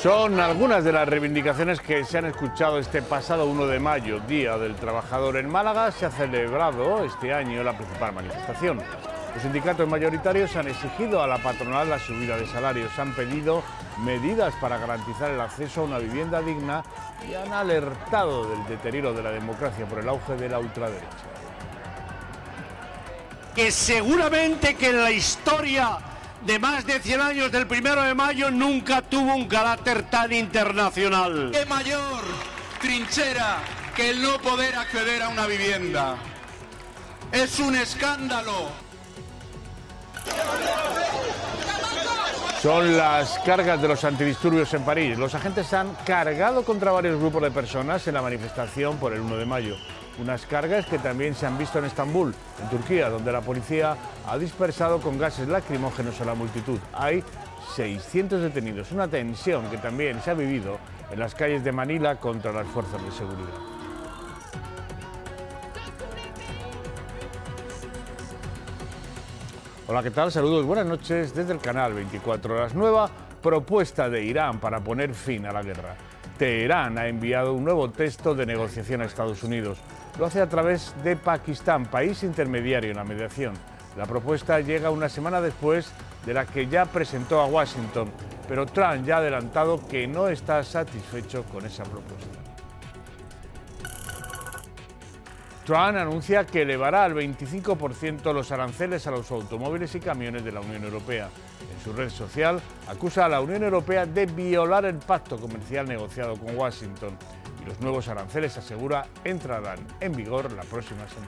Son algunas de las reivindicaciones que se han escuchado este pasado 1 de mayo, Día del Trabajador. En Málaga se ha celebrado este año la principal manifestación. Los sindicatos mayoritarios han exigido a la patronal la subida de salarios, han pedido medidas para garantizar el acceso a una vivienda digna y han alertado del deterioro de la democracia por el auge de la ultraderecha. Que seguramente que en la historia de más de 100 años del 1 de mayo nunca tuvo un carácter tan internacional. ¿Qué mayor trinchera que el no poder acceder a una vivienda? Es un escándalo. Son las cargas de los antidisturbios en París. Los agentes han cargado contra varios grupos de personas en la manifestación por el 1 de mayo. Unas cargas que también se han visto en Estambul, en Turquía, donde la policía ha dispersado con gases lacrimógenos a la multitud. Hay 600 detenidos, una tensión que también se ha vivido en las calles de Manila contra las fuerzas de seguridad. Hola, ¿qué tal? Saludos, buenas noches desde el canal 24 Horas. Nueva propuesta de Irán para poner fin a la guerra. Teherán ha enviado un nuevo texto de negociación a Estados Unidos. Lo hace a través de Pakistán, país intermediario en la mediación. La propuesta llega una semana después de la que ya presentó a Washington, pero Trump ya ha adelantado que no está satisfecho con esa propuesta. Trump anuncia que elevará al 25% los aranceles a los automóviles y camiones de la Unión Europea. En su red social acusa a la Unión Europea de violar el pacto comercial negociado con Washington y los nuevos aranceles, asegura, entrarán en vigor la próxima semana.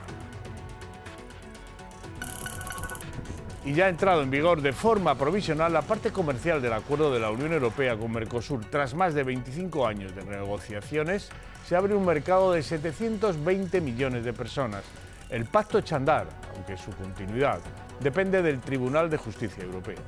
Y ya ha entrado en vigor de forma provisional la parte comercial del acuerdo de la Unión Europea con Mercosur. Tras más de 25 años de negociaciones, se abre un mercado de 720 millones de personas. El pacto echa a andar, aunque su continuidad depende del Tribunal de Justicia Europeo.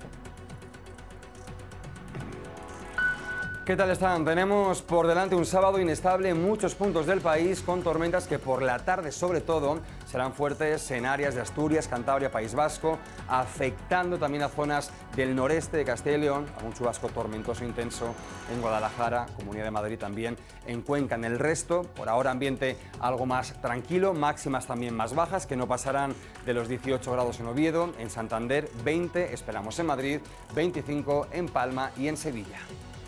¿Qué tal están? Tenemos por delante un sábado inestable en muchos puntos del país, con tormentas que por la tarde sobre todo serán fuertes en áreas de Asturias, Cantabria, País Vasco, afectando también a zonas del noreste de Castilla y León, algún chubasco tormentoso intenso en Guadalajara, Comunidad de Madrid también, en Cuenca. En el resto, por ahora ambiente algo más tranquilo, máximas también más bajas, que no pasarán de los 18 grados en Oviedo, en Santander 20, esperamos en Madrid, 25 en Palma y en Sevilla.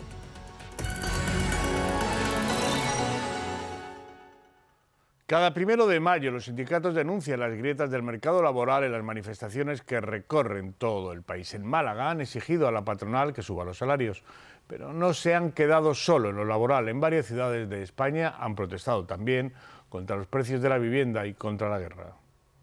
Cada 1 de mayo los sindicatos denuncian las grietas del mercado laboral en las manifestaciones que recorren todo el país. En Málaga han exigido a la patronal que suba los salarios, pero no se han quedado solo en lo laboral. En varias ciudades de España han protestado también contra los precios de la vivienda y contra la guerra.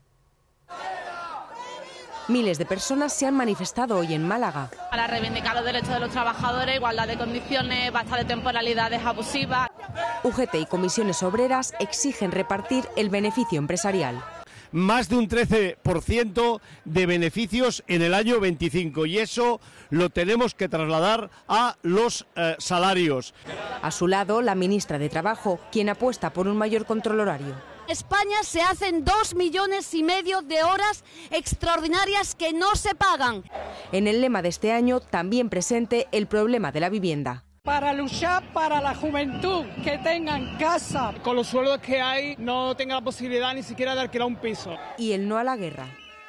Miles de personas se han manifestado hoy en Málaga. Para reivindicar los derechos de los trabajadores, igualdad de condiciones, basta de temporalidades abusivas. UGT y comisiones obreras exigen repartir el beneficio empresarial. Más de un 13% de beneficios en el año 25 y eso lo tenemos que trasladar a los salarios. A su lado, la ministra de Trabajo, quien apuesta por un mayor control horario. En España se hacen 2,5 millones de horas extraordinarias que no se pagan. En el lema de este año también presente el problema de la vivienda. Para luchar para la juventud, que tengan casa. Con los sueldos que hay, no tengan la posibilidad ni siquiera de alquilar un piso. Y el no a la guerra.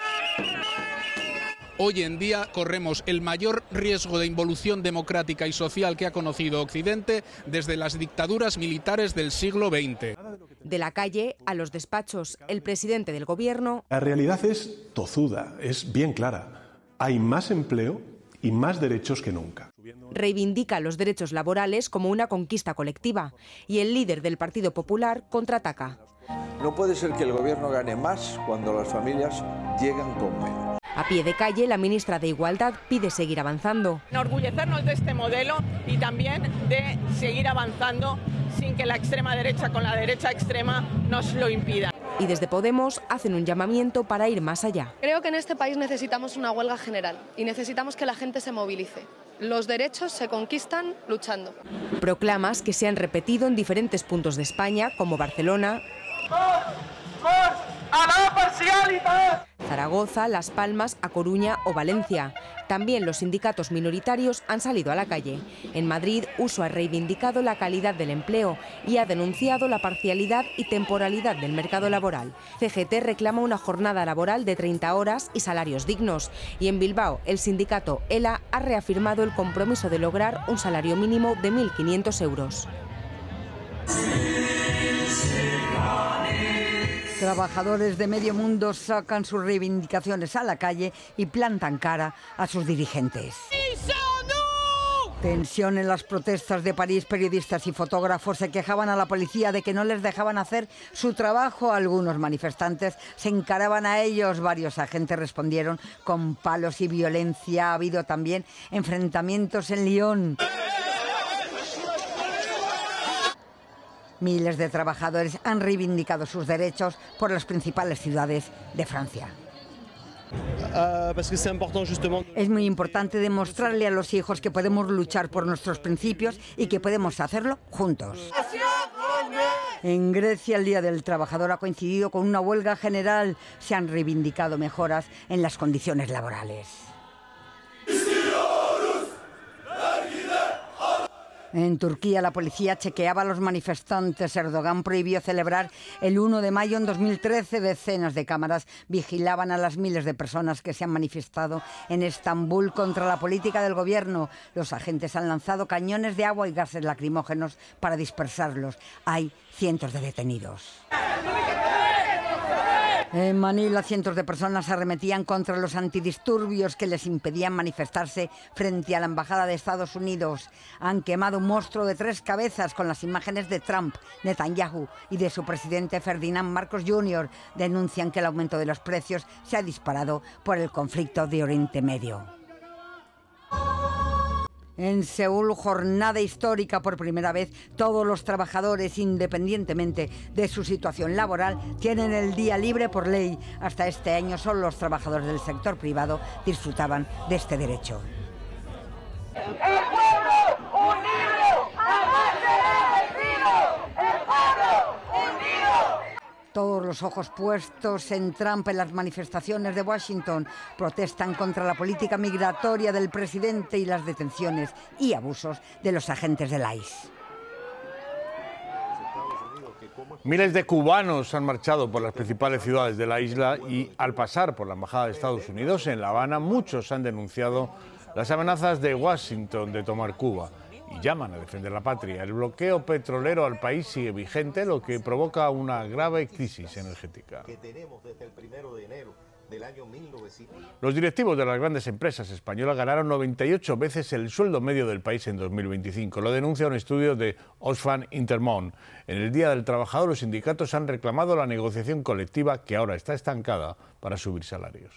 Hoy en día corremos el mayor riesgo de involución democrática y social que ha conocido Occidente desde las dictaduras militares del siglo XX. De la calle a los despachos, el presidente del gobierno... La realidad es tozuda, es bien clara. Hay más empleo y más derechos que nunca. Reivindica los derechos laborales como una conquista colectiva y el líder del Partido Popular contraataca. No puede ser que el gobierno gane más cuando las familias llegan con menos. A pie de calle, la ministra de Igualdad pide seguir avanzando. Enorgullecernos de este modelo y también de seguir avanzando sin que la extrema derecha con la derecha extrema nos lo impida. Y desde Podemos hacen un llamamiento para ir más allá. Creo que en este país necesitamos una huelga general y necesitamos que la gente se movilice. Los derechos se conquistan luchando. Proclamas que se han repetido en diferentes puntos de España, como Barcelona, a la parcialidad. Zaragoza, Las Palmas, A Coruña o Valencia. También los sindicatos minoritarios han salido a la calle. En Madrid, Uso ha reivindicado la calidad del empleo y ha denunciado la parcialidad y temporalidad del mercado laboral. CGT reclama una jornada laboral de 30 horas y salarios dignos. Y en Bilbao, el sindicato ELA ha reafirmado el compromiso de lograr un salario mínimo de 1.500 euros. Trabajadores de medio mundo sacan sus reivindicaciones a la calle y plantan cara a sus dirigentes. Tensión en las protestas de París. Periodistas y fotógrafos se quejaban a la policía de que no les dejaban hacer su trabajo. Algunos manifestantes se encaraban a ellos. Varios agentes respondieron con palos y violencia. Ha habido también enfrentamientos en Lyon. Miles de trabajadores han reivindicado sus derechos por las principales ciudades de Francia. Es muy importante demostrarle a los hijos que podemos luchar por nuestros principios y que podemos hacerlo juntos. En Grecia, el Día del Trabajador ha coincidido con una huelga general. Se han reivindicado mejoras en las condiciones laborales. En Turquía, la policía chequeaba a los manifestantes. Erdogan prohibió celebrar el 1 de mayo en 2013. Decenas de cámaras vigilaban a las miles de personas que se han manifestado en Estambul contra la política del gobierno. Los agentes han lanzado cañones de agua y gases lacrimógenos para dispersarlos. Hay cientos de detenidos. En Manila, cientos de personas arremetían contra los antidisturbios que les impedían manifestarse frente a la embajada de Estados Unidos. Han quemado un monstruo de 3 cabezas con las imágenes de Trump, Netanyahu y de su presidente Ferdinand Marcos Jr. Denuncian que el aumento de los precios se ha disparado por el conflicto de Oriente Medio. En Seúl, jornada histórica. Por primera vez, todos los trabajadores, independientemente de su situación laboral, tienen el día libre por ley. Hasta este año, solo los trabajadores del sector privado disfrutaban de este derecho. ¡El pueblo unido! ¡Jamás será vencido! ¡El pueblo unido! Todos los ojos puestos en Trump. En las manifestaciones de Washington protestan contra la política migratoria del presidente y las detenciones y abusos de los agentes del ICE. Miles de cubanos han marchado por las principales ciudades de la isla y al pasar por la embajada de Estados Unidos en La Habana, muchos han denunciado las amenazas de Washington de tomar Cuba y llaman a defender la patria. El bloqueo petrolero al país sigue vigente, lo que provoca una grave crisis energética. Los directivos de las grandes empresas españolas ganaron 98 veces el sueldo medio del país en 2025. Lo denuncia un estudio de Oxfam Intermón. En el Día del Trabajador, los sindicatos han reclamado la negociación colectiva, que ahora está estancada, para subir salarios.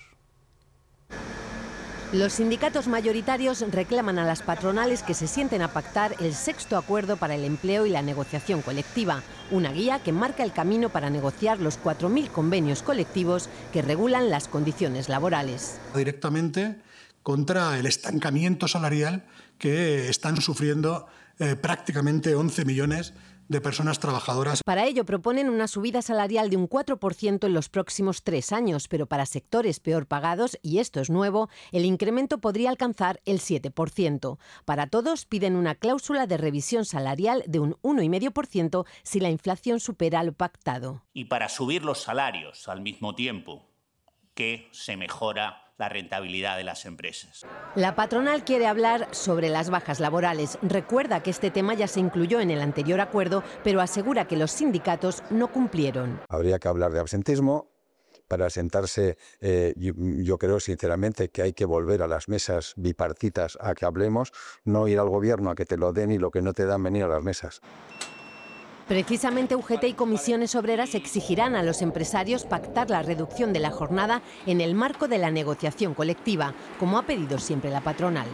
Los sindicatos mayoritarios reclaman a las patronales que se sienten a pactar el 6º acuerdo para el empleo y la negociación colectiva, una guía que marca el camino para negociar los 4.000 convenios colectivos que regulan las condiciones laborales. Directamente contra el estancamiento salarial que están sufriendo prácticamente 11 millones de personas trabajadoras. Para ello proponen una subida salarial de un 4% en los próximos 3 años, pero para sectores peor pagados, y esto es nuevo, el incremento podría alcanzar el 7%. Para todos piden una cláusula de revisión salarial de un 1,5% si la inflación supera lo pactado. Y para subir los salarios al mismo tiempo que se mejora la rentabilidad de las empresas. La patronal quiere hablar sobre las bajas laborales. Recuerda que este tema ya se incluyó en el anterior acuerdo, pero asegura que los sindicatos no cumplieron. Habría que hablar de absentismo. Para sentarse, yo creo sinceramente que hay que volver a las mesas bipartitas a que hablemos, no ir al gobierno a que te lo den y lo que no te dan venir a las mesas. Precisamente UGT y comisiones obreras exigirán a los empresarios pactar la reducción de la jornada en el marco de la negociación colectiva, como ha pedido siempre la patronal.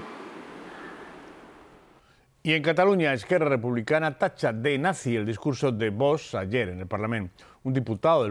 Y en Cataluña, Esquerra Republicana tacha de nazi el discurso de Vox ayer en el Parlamento. Un diputado del